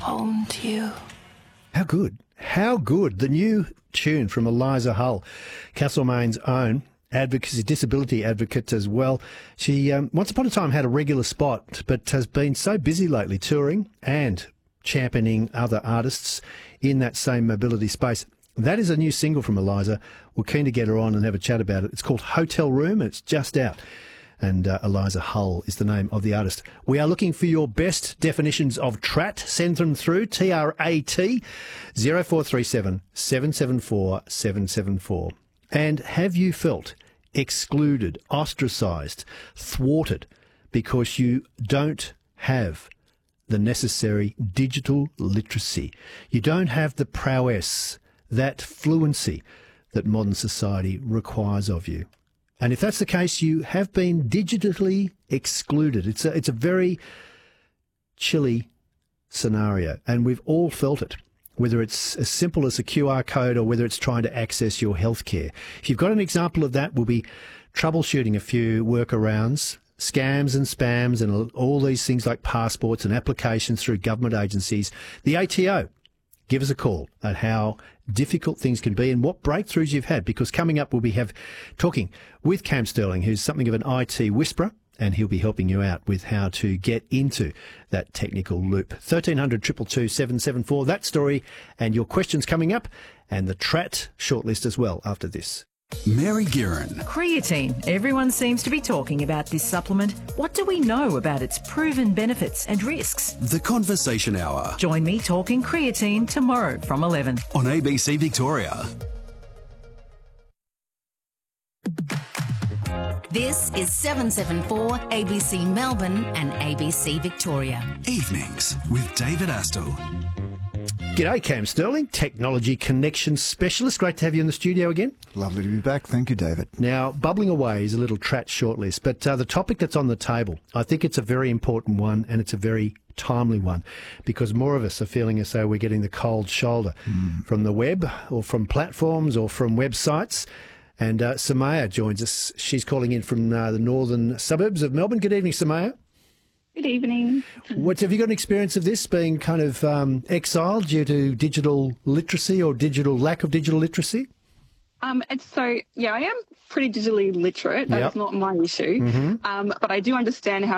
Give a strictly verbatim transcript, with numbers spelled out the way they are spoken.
home to you. How good. How good. The new tune from Eliza Hull, Castlemaine's own advocacy, disability advocate as well. She um, once upon a time had a regular spot, but has been so busy lately touring and championing other artists in that same mobility space. That is a new single from Eliza. We're keen to get her on and have a chat about it. It's called Hotel Room. It's just out. And uh, Eliza Hull is the name of the artist. We are looking for your best definitions of trat. Send them through, T R A T, zero four three seven, seven seven four, seven seven four. And have you felt excluded, ostracised, thwarted because you don't have the necessary digital literacy? You don't have the prowess, that fluency that modern society requires of you. And if that's the case, you have been digitally excluded. It's a, it's a very chilly scenario, and we've all felt it, whether it's as simple as a Q R code or whether it's trying to access your healthcare. If you've got an example of that, we'll be troubleshooting a few workarounds, scams and spams and all these things like passports and applications through government agencies. The A T O, give us a call at how difficult things can be and what breakthroughs you've had, because coming up we'll be have talking with Cam Sterling, who's something of an I T whisperer, and he'll be helping you out with how to get into that technical loop. thirteen hundred, two two two, seven seven four, that story and your questions coming up, and the Trat shortlist as well after this. Mary Guerin. Creatine. Everyone seems to be talking about this supplement. What do we know about its proven benefits and risks? The Conversation Hour. Join me talking creatine tomorrow from eleven. On A B C Victoria. This is seven seven four A B C Melbourne and A B C Victoria. Evenings with David Astle. G'day, Cam Sterling, Technology Connection Specialist. Great to have you in the studio again. Lovely to be back. Thank you, David. Now, bubbling away is a little Trat shortlist, but uh, the topic that's on the table, I think it's a very important one, and it's a very timely one, because more of us are feeling as though we're getting the cold shoulder mm. from the web or from platforms or from websites. And uh, Samaya joins us. She's calling in from uh, the northern suburbs of Melbourne. Good evening, Samaya. Good evening. What, have you got an experience of this, being kind of um, exiled due to digital literacy or digital lack of digital literacy? Um, and so, yeah, I am pretty digitally literate. That's yep. not my issue. Mm-hmm. Um, but I do understand how